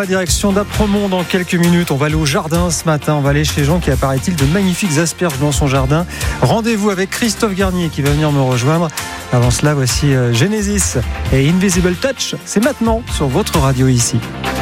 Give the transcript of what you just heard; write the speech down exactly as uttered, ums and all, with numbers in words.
direction d'Apremont dans quelques minutes. On va aller au jardin ce matin. On va aller chez Jean qui a, paraît-il, de magnifiques asperges dans son jardin. Rendez-vous avec Christophe Garnier qui va venir me rejoindre. Avant cela, voici Genesis et Invisible Touch. C'est maintenant sur votre radio ici.